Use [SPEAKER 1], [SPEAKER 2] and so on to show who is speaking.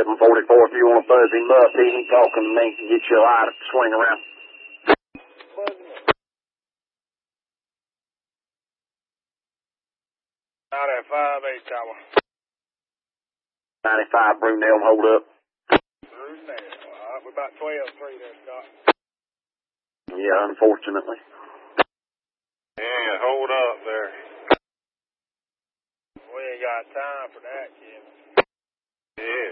[SPEAKER 1] 744 if you want to buzz him up. He ain't talking to me. Get you a light to swing around.
[SPEAKER 2] 95, 8 Tower.
[SPEAKER 1] 95, Brunel, hold up.
[SPEAKER 2] Brunel. All right, we're about 12-3 there, Scott.
[SPEAKER 1] Yeah, unfortunately.
[SPEAKER 3] Yeah, hold up there.
[SPEAKER 2] We ain't got time for that, kid.
[SPEAKER 3] Yeah.